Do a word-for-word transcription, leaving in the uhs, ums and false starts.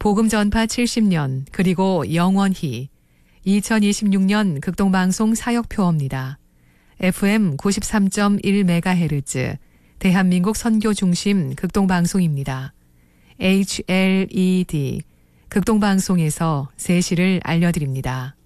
복음 전파 칠십 년 그리고 영원히 이천이십육 년 극동방송 사역표어입니다. 에프엠 구십삼 점 일 메가헤르츠 대한민국 선교 중심 극동방송입니다. 에이치엘이디 극동방송에서 세시를 알려드립니다.